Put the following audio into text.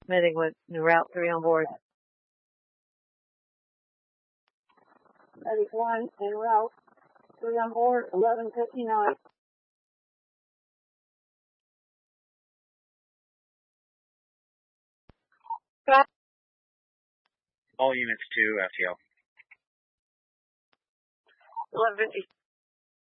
transmitting with new route 3 on board. Medic 1 en route 3 on board, 11:59. All units to FTL. 11:50.